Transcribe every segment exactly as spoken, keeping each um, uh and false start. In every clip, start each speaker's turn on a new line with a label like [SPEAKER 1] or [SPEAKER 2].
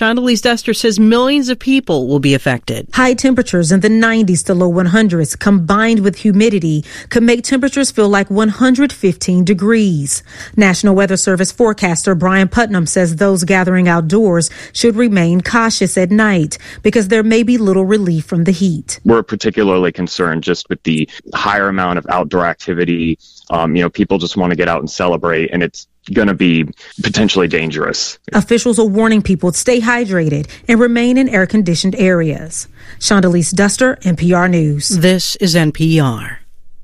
[SPEAKER 1] Shondalise Duster says millions of people will be affected.
[SPEAKER 2] High temperatures in the nineties to low hundreds combined with humidity could make temperatures feel like one hundred fifteen degrees. National Weather Service forecaster Brian Putnam says those gathering outdoors should remain cautious at night because there may be little relief from the heat.
[SPEAKER 3] We're particularly concerned just with the higher amount of outdoor activity. Um, you know, people just want to get out and celebrate, and it's going to be potentially dangerous.
[SPEAKER 2] Officials are warning people to stay hydrated and remain in air-conditioned areas. Shondalise Duster, N P R News.
[SPEAKER 1] This is N P R.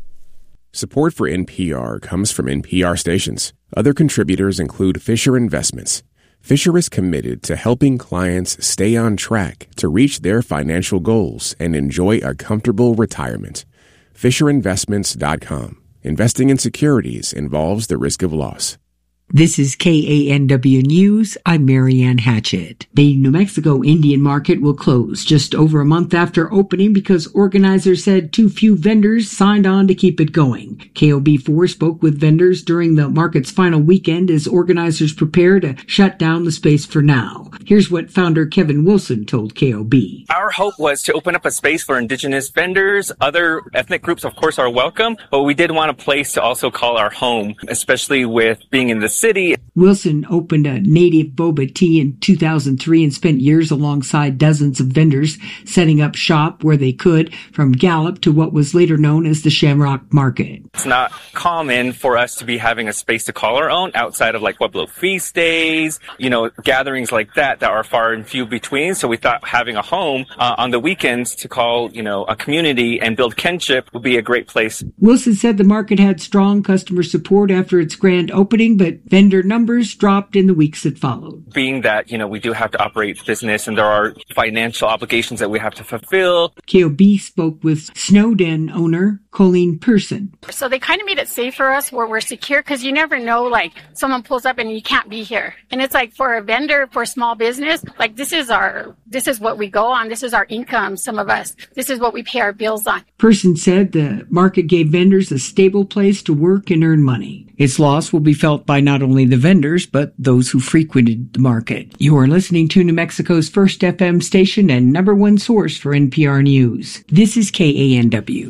[SPEAKER 4] Support for N P R comes from N P R stations. Other contributors include Fisher Investments. Fisher is committed to helping clients stay on track to reach their financial goals and enjoy a comfortable retirement. Fisher Investments dot com. Investing in securities involves the risk of loss.
[SPEAKER 5] This is K A N W News. I'm Marianne Hatchett. The New Mexico Indian Market will close just over a month after opening because organizers said too few vendors signed on to keep it going. K O B four spoke with vendors during the market's final weekend as organizers prepare to shut down the space for now. Here's what founder Kevin Wilson told K O B.
[SPEAKER 6] Our hope was to open up a space for indigenous vendors. Other ethnic groups, of course, are welcome, but we did want a place to also call our home, especially with being in the city.
[SPEAKER 5] Wilson opened a native boba tea in two thousand three and spent years alongside dozens of vendors setting up shop where they could, from Gallup to what was later known as the Shamrock Market.
[SPEAKER 6] It's not common for us to be having a space to call our own outside of like Pueblo feast days, you know, gatherings like that that are far and few between. So we thought having a home uh, on the weekends to call, you know, a community and build kinship would be a great place.
[SPEAKER 5] Wilson said the market had strong customer support after its grand opening, but vendor numbers dropped in the weeks that followed.
[SPEAKER 6] Being that, you know, we do have to operate business and there are financial obligations that we have to fulfill.
[SPEAKER 5] K O B spoke with Snowden owner Colleen Pearson.
[SPEAKER 7] So they kind of made it safe for us where we're secure because you never know, like someone pulls up and you can't be here. And it's like for a vendor, for a small business, like this is our, this is what we go on. This is our income. Some of us, this is what we pay our bills on.
[SPEAKER 5] Pearson said the market gave vendors a stable place to work and earn money. Its loss will be felt by not only the vendors, but those who frequented the market. You are listening to New Mexico's first F M station and number one source for N P R News. This is K A N W.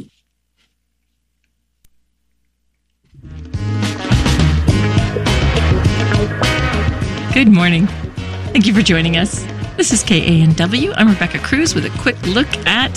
[SPEAKER 8] Good morning. Thank you for joining us. This is K A N W. I'm Rebecca Cruz with a quick look at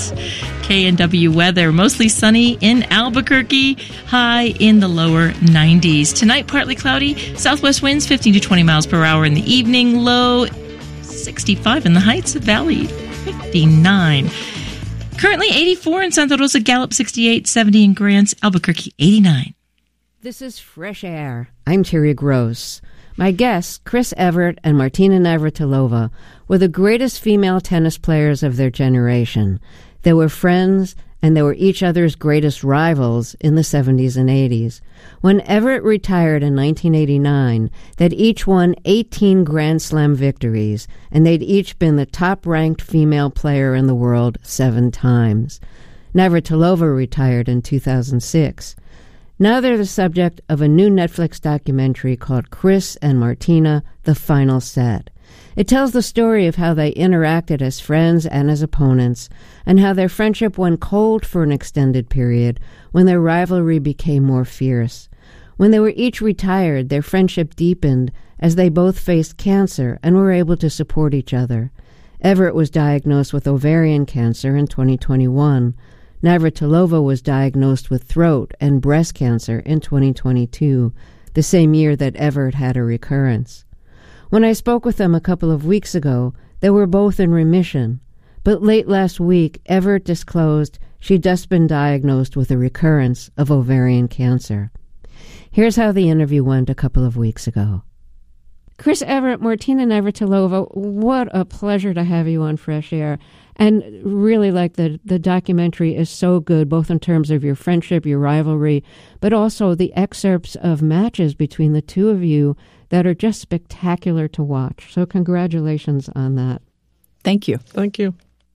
[SPEAKER 8] K N W weather. Mostly sunny in Albuquerque, high in the lower nineties. Tonight, partly cloudy, southwest winds fifteen to twenty miles per hour in the evening, low sixty-five in the Heights Valley, fifty-nine. Currently eighty-four in Santa Rosa, Gallup sixty-eight, seventy in Grants, Albuquerque eighty-nine.
[SPEAKER 9] This is Fresh Air. I'm Terry Gross. My guests, Chris Evert and Martina Navratilova, were the greatest female tennis players of their generation. They were friends, and they were each other's greatest rivals in the seventies and eighties. When Evert retired in nineteen eighty-nine, they'd each won eighteen Grand Slam victories, and they'd each been the top-ranked female player in the world seven times. Navratilova retired in two thousand six. Now they're the subject of a new Netflix documentary called Chris and Martina, The Final Set. It tells the story of how they interacted as friends and as opponents, and how their friendship went cold for an extended period when their rivalry became more fierce. When they were each retired, their friendship deepened as they both faced cancer and were able to support each other. Everett was diagnosed with ovarian cancer in twenty twenty-one. Navratilova was diagnosed with throat and breast cancer in twenty twenty-two, the same year that Everett had a recurrence. When I spoke with them a couple of weeks ago, they were both in remission. But late last week, Everett disclosed she'd just been diagnosed with a recurrence of ovarian cancer. Here's how the interview went a couple of weeks ago. Chris Evert, Martina Navratilova, what a pleasure to have you on Fresh Air. And really, like, the, the documentary is so good, both in terms of your friendship, your rivalry, but also the excerpts of matches between the two of you that are just spectacular to watch. So congratulations on that.
[SPEAKER 10] Thank you. Thank you.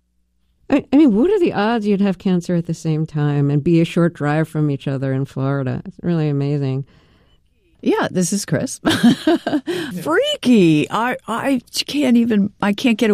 [SPEAKER 9] I, I mean, what are the odds you'd have cancer at the same time and be a short drive from each other in Florida? It's really amazing.
[SPEAKER 11] Yeah, this is Chris. Freaky. I I can't even, I can't get